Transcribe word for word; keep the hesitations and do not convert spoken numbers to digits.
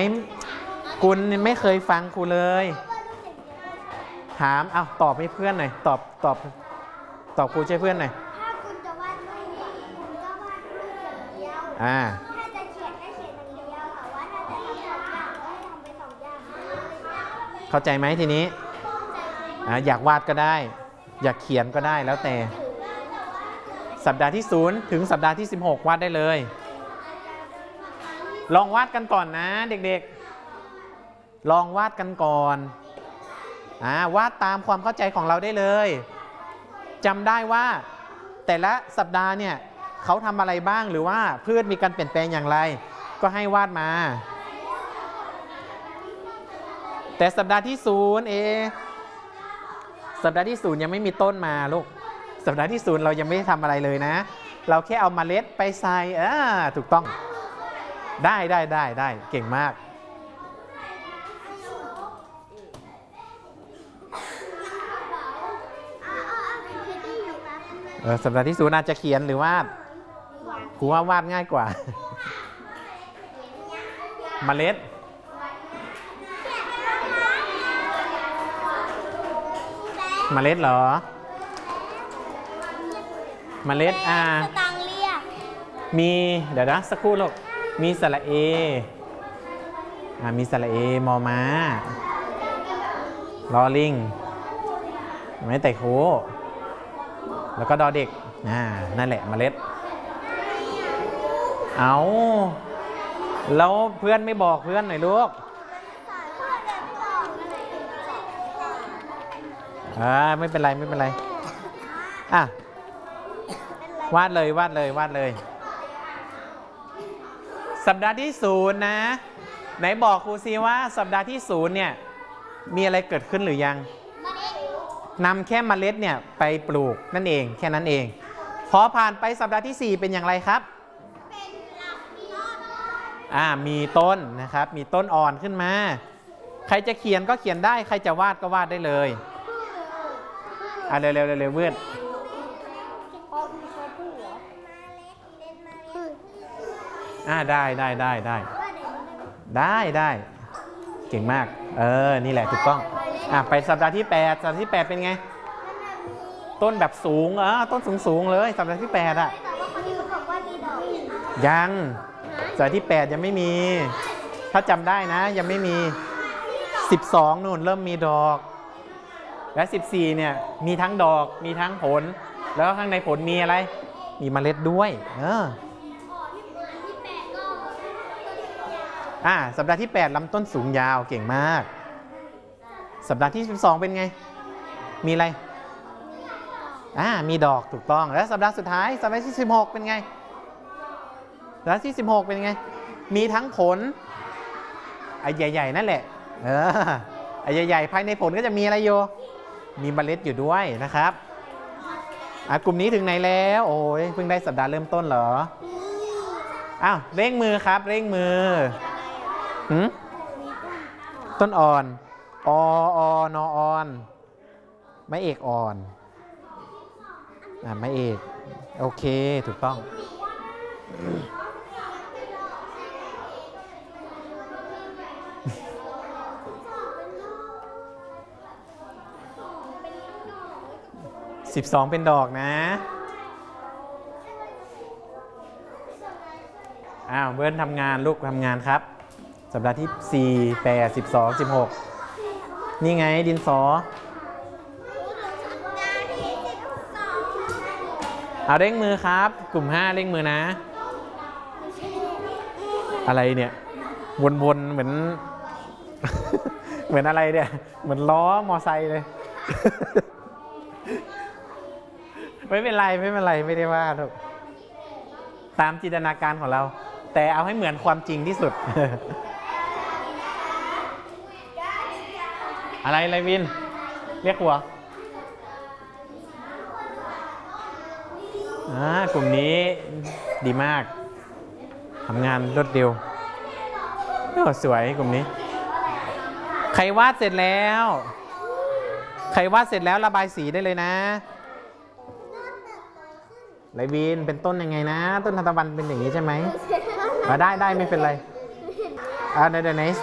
คุณไม่เคยฟังครูเลยถามเอาตอบให้เพื่อนหน่อยตอบตอบตอบครูช่วยเพื่อนหน่อยถ้าคุณจะวาดรูปคุณก็วาดรูปอย่างเดียวอ่าถ้าจะเขียนก็เขียนอย่างเดียวแต่ว่าถ้าจะทำสองอย่างก็ให้ทำไปสองอย่างเลยเข้าใจไหมทีนี้อ่าอยากวาดก็ได้อยากเขียนก็ได้แล้วแต่สัปดาห์ที่ศูนย์ถึงสัปดาห์ที่สิบหกวาดได้เลยลองวาดกันก่อนนะเด็กๆลองวาดกันก่อนอ่าวาดตามความเข้าใจของเราได้เลยจำได้ว่าแต่ละสัปดาห์เนี่ยเขาทำอะไรบ้างหรือว่าพืชมีการเปลี่ยนแปลงอย่างไรก็ให้วาดมาแต่สัปดาห์ที่ศูนย์เอสัปดาห์ที่ศูนย์ยังไม่มีต้นมาลูกสัปดาห์ที่ศูนย์เรายังไม่ได้ทำอะไรเลยนะเราแค่เอาเมล็ดไปใส่อ่าถูกต้องได้ได้ได้ได้เก่งมากเออสัปดาห์ที่ศูนย์อาจจะเขียนหรือวาดครูว่าวาดง่ายกว่าเมล็ดเมล็ดเหรอเมล็ดอ่าตังเรียกมีเดี๋ยวนะสักครู่ลูกมีสระเออ่ามีสระเอมอม้าลอลิงไม่แต่โคแล้วก็ดอเด็กอ่านั่นแหละเมล็ดเอาแล้วเพื่อนไม่บอกเพื่อนหน่อยลูกอ่าไม่เป็นไรไม่เป็นไรอ่ะวาดเลยวาดเลยวาดเลยสัปดาห์ที่ศูนย์นะไหนบอกครูซิว่าสัปดาห์ที่ศูนย์เนี่ยมีอะไรเกิดขึ้นหรือยังนำแค่เมล็ดเนี่ยไปปลูกนั่นเองแค่นั้นเองพอผ่านไปสัปดาห์ที่สี่เป็นอย่างไรครับอ่ามีต้นนะครับมีต้นอ่อนขึ้นมาใครจะเขียนก็เขียนได้ใครจะวาดก็วาดได้เลยอ่าเร็วเร็วเร็วเพื่อนอ่าได้ได้ได้ได้ได้ได้เก่งมากเออนี่แหละถูกต้องอ่ะไปสัปดาห์ที่แปดสัปดาห์ที่แปดเป็นไงต้นแบบสูงอ่ะต้นสูงสูงเลยสัปดาห์ที่แปดอ่ะยังสัปดาห์ที่แปดยังไม่มีถ้าจำได้นะยังไม่มีสิบสองนู่นเริ่มมีดอกและสิบสี่เนี่ยมีทั้งดอกมีทั้งผลแล้วข้างในผลมีอะไรมีเมล็ดด้วยเอออ่าสัปดาห์ที่แปดลำต้นสูงยาวเก่งมากสัปดาห์ที่สิบสองเป็นไงมีอะไรอ่ามีดอกถูกต้องแล้วสัปดาห์สุดท้ายสัปดาห์ที่สิบหกเป็นไงสัปดาห์ที่สิบหกเป็นไงมีทั้งผลไอ้ใหญ่ๆนั่นแหละเออไอ้ใหญ่ๆภายในผลก็จะมีอะไรอยู่มีเมล็ดอยู่ด้วยนะครับอ่ะกลุ่มนี้ถึงไหนแล้วโอ้ยเพิ่งได้สัปดาห์เริ่มต้นเหรออ้าวเร่งมือครับเร่งมือหืมต้นอ่อนอออนออนไม่เอกอ่อนอ่าไม่เอกโอเคถูกต้องสิบสองเป็นดอกนะอ้าวเบิร์นทำงานลูกทำงานครับสัปดาห์ที่สี่ แปด สิบสอง สิบหกนี่ไงดินสอเอาเร่งมือครับกลุ่มห้าเร่งมือนะอะไรเนี่ยวนๆเหมือน เหมือนอะไรเนี่ยเหมือนล้อมอไซค์เลย ไม่เป็นไรไม่เป็นไรไม่ได้ว่าทุกตามจินตนาการของเราแต่เอาให้เหมือนความจริงที่สุด อะไรอะไรวินเรียกหัวอ่ากลุ่มนี้ดีมากทำงานรวดเร็วโอ้สวยกลุ่มนี้ใครวาดเสร็จแล้วใครวาดเสร็จแล้วระบายสีได้เลยนะไรวินเป็นต้นยังไงนะต้นทานตะวันเป็นอย่างนี้ใช่ไหมมาได้ได้ไม่เป็นไรอ่าไหนไหน